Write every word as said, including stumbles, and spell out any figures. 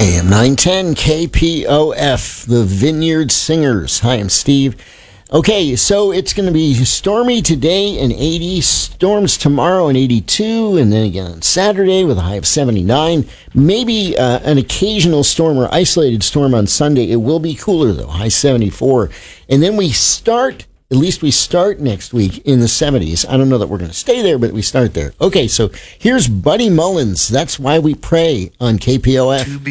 A M nine ten K P O F, the Vineyard Singers. Hi, I'm Steve. Okay, so it's going to be stormy today and eighty, storms tomorrow and eighty-two, and then again on Saturday with a high of seventy-nine. Maybe uh, an occasional storm or isolated storm on Sunday. It will be cooler, though, high seventy-four. And then we start, at least we start next week in the seventies. I don't know that we're going to stay there, but we start there. Okay, so here's Buddy Mullins. That's Why We Pray on K P O F.